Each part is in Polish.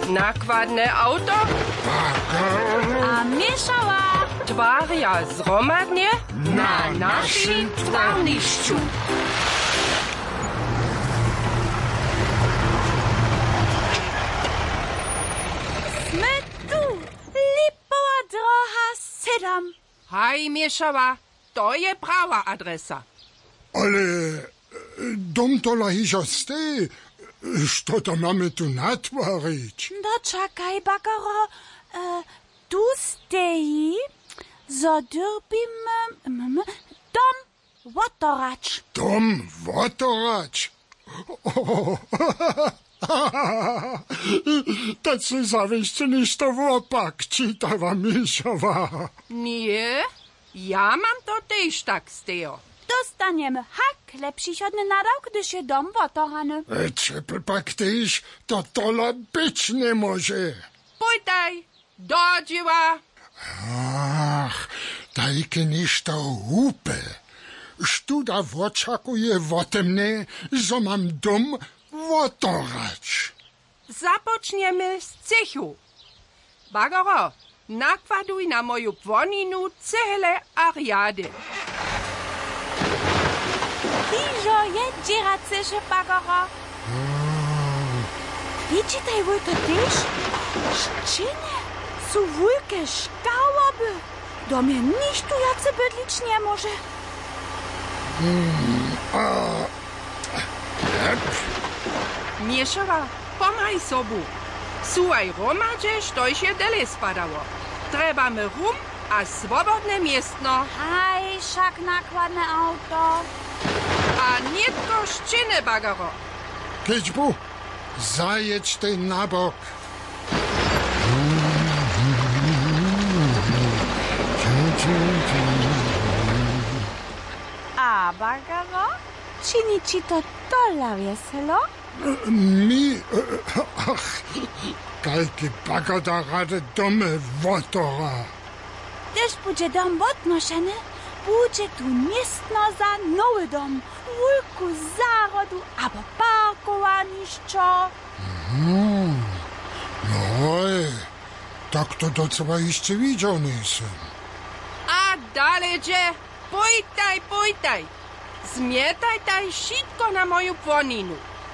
Nakładne auto? A mieszała Twaria zromadnie na naszym twarniszczu. My tu, Lipowa droha 7. Haj, Mieszała, to je prawa adresa. Ale dom to lahižo ste. Što to mamy tu natvarić? No czekaj, Bagaro, tu steji, zodyrbimy dom Wotoracz. Dom Wotoracz? Tak se zawiście niż to w opak czytała Mieszowa. Nie, ja mam to też tak stejo. Dostaniemy hakle przychodny na rok, gdy się dom Wotorany. Czepy pak tyś, to tola być nie może. Pójtaj, do dzieła. Ach, tajke niż to hupy. Sztuda oczekuje o mnie, że mam dom Wotoracz. Zapoczniemy z cechu. Bagaro, nakładuj na moją płoninu cele ariady. Iżo je dzieracyszy, Bagaro. Widzitaj, wy to też? Szczyny są wielkie szkałoby. Do mnie niż tu jacy bydlić nie może. Mieszawa, pomaj sobu. Słuchaj, romadże, što się dele spadało. Trebamy rum a swobodne miestno. Haj, szak nakładne auto. A nie to szczyny, Bagaro. Kiczbu, zajedź ty na bok. A, Bagaro? Czyni ci to tola weselo? Mi, ach, kajki bagada rady domy Wotora. Gdyż będzie dom odnoszony, będzie tu miestno za nowy dom, wulku zarodu, albo parkowaniszczo. Oj, tak to docela jeszcze widział nisem. A dalej, pójtaj. Zmietaj taj wszystko na moją płoninu.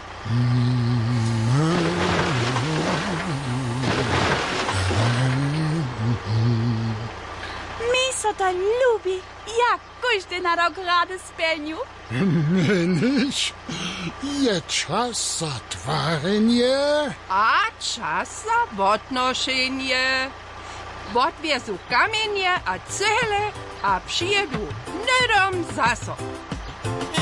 Mi so to lubi, jak każdy na rok rady spełnił. Meniš, je čas za tvarenie? A czas za odnoszenie. Odwiezu kamienie a cele, a przyjedu nedom zaso.